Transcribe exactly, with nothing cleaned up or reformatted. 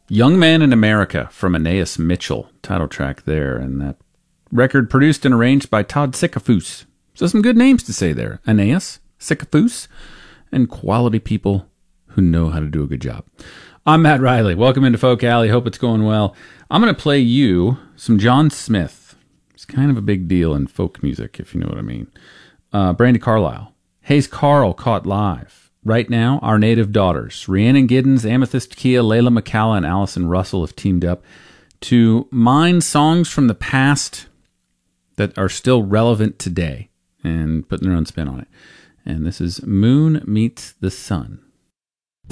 Young Man in America from Anais Mitchell, title track there, and that record produced and arranged by Todd Sickafoose. So some good names to say there. Anais, Sickafoose, and quality people who know how to do a good job. I'm Matt Riley. Welcome into Folk Alley. Hope it's going well. I'm going to play you some John Smith. It's kind of a big deal in folk music, if you know what I mean. Uh, Brandi Carlile. Hayes Carll caught live. Right now, Our Native Daughters. Rhiannon Giddens, Amethyst Kia, Layla McCalla, and Allison Russell have teamed up to mine songs from the past that are still relevant today and putting their own spin on it. And this is Moon Meets the Sun.